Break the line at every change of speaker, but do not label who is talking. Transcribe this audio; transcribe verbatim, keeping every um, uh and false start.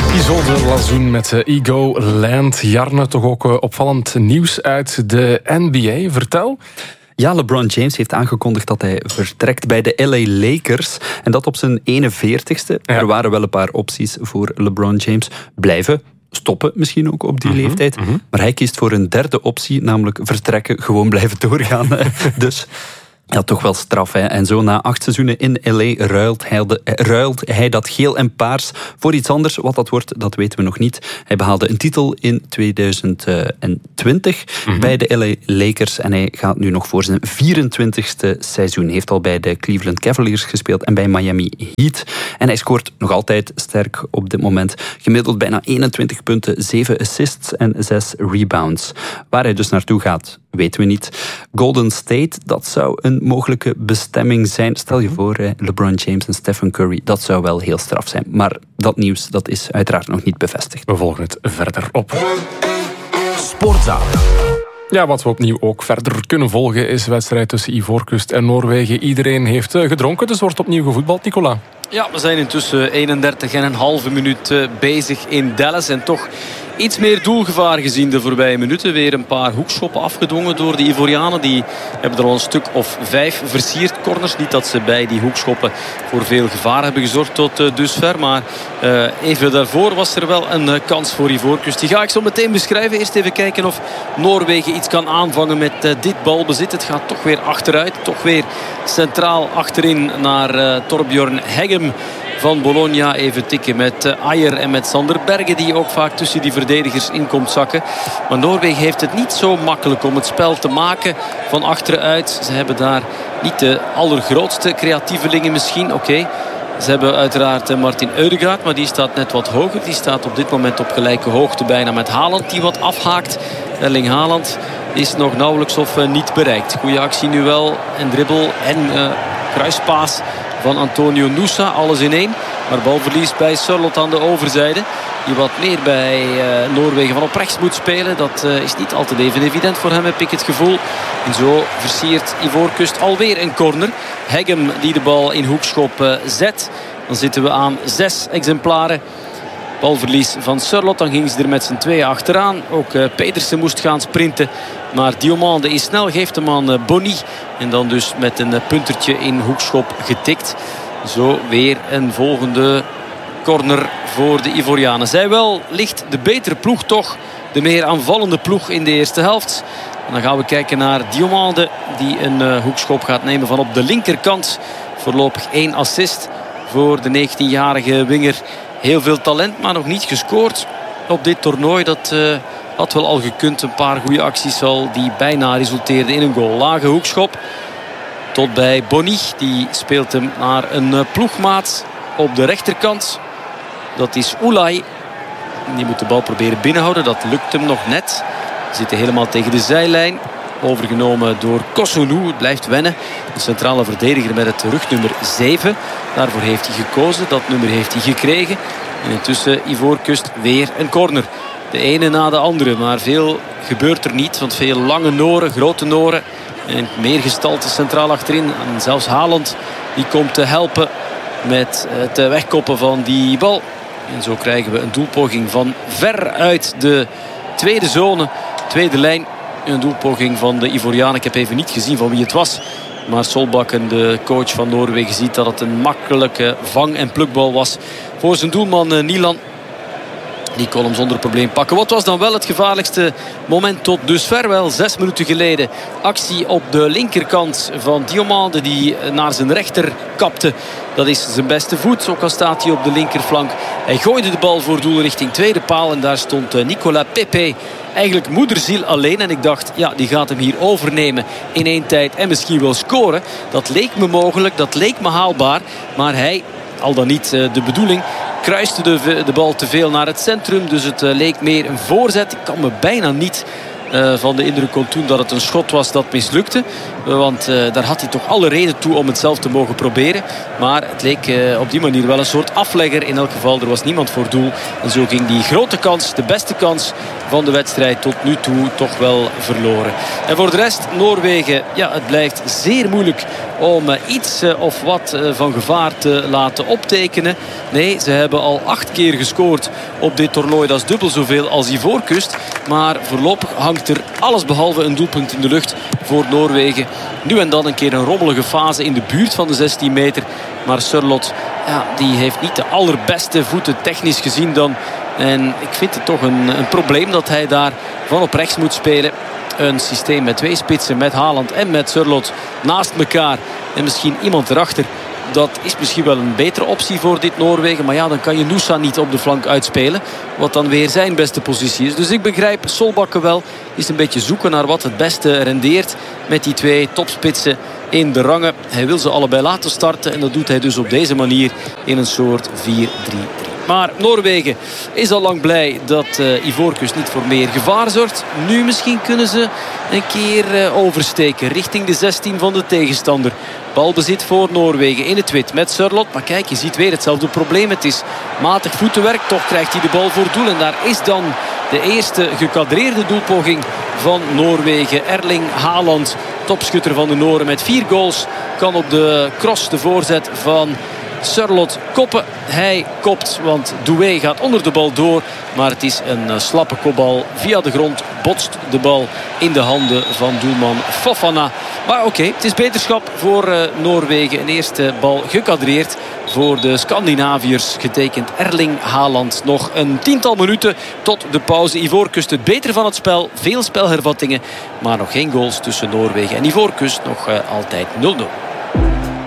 Isolde Lazoen met Ego Land. Jarne, toch ook opvallend nieuws uit de N B A. Vertel.
Ja, LeBron James heeft aangekondigd dat hij vertrekt bij de L A Lakers. En dat op zijn eenenveertigste. Ja. Er waren wel een paar opties voor LeBron James. Blijven, stoppen misschien ook op die mm-hmm, leeftijd. Mm-hmm. Maar hij kiest voor een derde optie, namelijk vertrekken, gewoon blijven doorgaan. Dus... ja, toch wel straf. Hè? En zo na acht seizoenen in L A ruilt hij, de, ruilt hij dat geel en paars voor iets anders. Wat dat wordt, dat weten we nog niet. Hij behaalde een titel in tweeduizend twintig mm-hmm. bij de L A Lakers. En hij gaat nu nog voor zijn vierentwintigste seizoen. Hij heeft al bij de Cleveland Cavaliers gespeeld en bij Miami Heat. En hij scoort nog altijd sterk op dit moment. Gemiddeld bijna eenentwintig punten, zeven assists en zes rebounds. Waar hij dus naartoe gaat, weten we niet. Golden State, dat zou een mogelijke bestemming zijn. Stel je voor, LeBron James en Stephen Curry. Dat zou wel heel straf zijn. Maar dat nieuws, dat is uiteraard nog niet bevestigd.
We volgen het verder op.
Sportzaal.
Ja, wat we opnieuw ook verder kunnen volgen is de wedstrijd tussen Ivoorkust en Noorwegen. Iedereen heeft gedronken, dus wordt opnieuw gevoetbald. Nicola.
Ja, we zijn intussen eenendertig en een halve minuut bezig in Dallas. En toch iets meer doelgevaar gezien de voorbije minuten. Weer een paar hoekschoppen afgedwongen door de Ivorianen. Die hebben er al een stuk of vijf versierd corners. Niet dat ze bij die hoekschoppen voor veel gevaar hebben gezorgd tot uh, dusver. Maar uh, even daarvoor was er wel een uh, kans voor Ivoorkust. Die ga ik zo meteen beschrijven. Eerst even kijken of Noorwegen iets kan aanvangen met uh, dit balbezit. Het gaat toch weer achteruit. Toch weer centraal achterin naar uh, Torbjörn Heggem van Bologna. Even tikken met uh, Ayer en met Sander Bergen, die ook vaak tussen die verdedigers in komt zakken. Maar Noorwegen heeft het niet zo makkelijk om het spel te maken van achteruit. Ze hebben daar niet de allergrootste creatievelingen misschien. Oké, okay. Ze hebben uiteraard Martin Ødegaard, maar die staat net wat hoger. Die staat op dit moment op gelijke hoogte bijna met Haaland, die wat afhaakt. Erling Haaland is nog nauwelijks of uh, niet bereikt. Goeie actie nu wel. En dribbel en uh, kruispaas van Antonio Nusa. Alles in één. Maar balverlies bij Sørloth aan de overzijde. Die wat meer bij uh, Noorwegen van op rechts moet spelen. Dat uh, is niet altijd even evident voor hem, heb ik het gevoel. En zo versiert Ivoorkust alweer een corner. Heggem die de bal in hoekschop uh, zet. Dan zitten we aan zes exemplaren. Balverlies van Sørloth. Dan ging ze er met z'n tweeën achteraan. Ook uh, Pedersen moest gaan sprinten. Maar Diomande is snel. Geeft hem aan uh, Bonny. En dan dus met een uh, puntertje in hoekschop getikt. Zo weer een volgende corner voor de Ivorianen. Zij wel ligt de betere ploeg toch. De meer aanvallende ploeg in de eerste helft. En dan gaan we kijken naar Diomande. Die een uh, hoekschop gaat nemen van op de linkerkant. Voorlopig één assist voor de negentienjarige winger. Heel veel talent, maar nog niet gescoord op dit toernooi. Dat uh, had wel al gekund. Een paar goede acties al die bijna resulteerden in een goal. Lage hoekschop tot bij Bonny. Die speelt hem naar een uh, ploegmaat op de rechterkant. Dat is Ulay. Die moet de bal proberen binnenhouden. Dat lukt hem nog net. Zitten helemaal tegen de zijlijn. Overgenomen door Kossounou. Het blijft wennen. Een centrale verdediger met het rugnummer zeven. Daarvoor heeft hij gekozen. Dat nummer heeft hij gekregen. En intussen Ivoorkust weer een corner. De ene na de andere. Maar veel gebeurt er niet. Want veel lange Noren, grote Noren. En meer gestalte centraal achterin. En zelfs Haaland die komt te helpen met het wegkoppen van die bal. En zo krijgen we een doelpoging van ver uit de tweede zone. Tweede lijn. Een doelpoging van de Ivorianen. Ik heb even niet gezien van wie het was. Maar Solbakken, de coach van Noorwegen, ziet dat het een makkelijke vang- en plukbal was voor zijn doelman Nilan. Die kon hem zonder probleem pakken. Wat was dan wel het gevaarlijkste moment tot dusver? Wel, zes minuten geleden. Actie op de linkerkant van Diomande, die naar zijn rechter kapte. Dat is zijn beste voet, ook al staat hij op de linkerflank. Hij gooide de bal voor doel richting tweede paal. En daar stond Nicolas Pepe eigenlijk moederziel alleen. En ik dacht, ja, die gaat hem hier overnemen in één tijd en misschien wel scoren. Dat leek me mogelijk, dat leek me haalbaar. Maar hij, al dan niet de bedoeling, kruiste de, de bal te veel naar het centrum. Dus het uh, leek meer een voorzet. Ik kan me bijna niet uh, van de indruk kon toen dat het een schot was dat mislukte. Uh, want uh, daar had hij toch alle reden toe om het zelf te mogen proberen. Maar het leek uh, op die manier wel een soort aflegger. In elk geval, er was niemand voor doel. En zo ging die grote kans, de beste kans van de wedstrijd tot nu toe toch wel verloren. En voor de rest, Noorwegen, ja, het blijft zeer moeilijk om uh, iets uh, of wat uh, van gevaar te laten optekenen. Nee, ze hebben al acht keer gescoord op dit toernooi. Dat is dubbel zoveel als Ivoorkust. Maar voorlopig hangt er alles behalve een doelpunt in de lucht voor Noorwegen. Nu en dan een keer een rommelige fase in de buurt van de zestien meter. Maar Sørloth, ja, die heeft niet de allerbeste voeten technisch gezien dan. En ik vind het toch een, een probleem dat hij daar van op rechts moet spelen. Een systeem met twee spitsen, met Haaland en met Sørloth naast elkaar. En misschien iemand erachter. Dat is misschien wel een betere optie voor dit Noorwegen. Maar ja, dan kan je Nusa niet op de flank uitspelen. Wat dan weer zijn beste positie is. Dus ik begrijp Solbakken wel. Is een beetje zoeken naar wat het beste rendeert. Met die twee topspitsen in de rangen. Hij wil ze allebei laten starten. En dat doet hij dus op deze manier in een soort vier drie drie. Maar Noorwegen is al lang blij dat uh, Ivoorkust niet voor meer gevaar zorgt. Nu misschien kunnen ze een keer uh, oversteken richting de zestien van de tegenstander. Balbezit voor Noorwegen in het wit met Sørloth. Maar kijk, je ziet weer hetzelfde probleem. Het is matig voetenwerk. Toch krijgt hij de bal voor doel. En daar is dan de eerste gekadreerde doelpoging van Noorwegen. Erling Haaland, topschutter van de Noren met vier goals. Kan op de cross de voorzet van Sørloth koppen. Hij kopt, want Doué gaat onder de bal door. Maar het is een uh, slappe kopbal. Via de grond botst de bal in de handen van doelman Fofana. Maar oké, okay, het is beterschap voor uh, Noorwegen. Een eerste bal gekadreerd voor de Scandinaviërs. Getekend Erling Haaland. Nog een tiental minuten tot de pauze. Ivoorkust het beter van het spel. Veel spelhervattingen. Maar nog geen goals tussen Noorwegen en Ivoorkust. Nog uh, altijd nul nul.